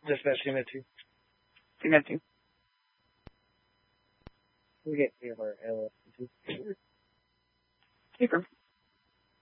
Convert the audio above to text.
Just that, see Matthew. See Matthew. We get favor,